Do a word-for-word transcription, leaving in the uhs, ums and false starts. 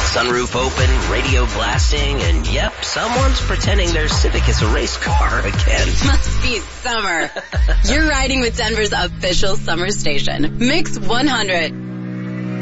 Sunroof open, radio blasting, and yep, someone's pretending their Civic is a race car again. Must be summer. You're riding with Denver's official summer station, Mix one hundred.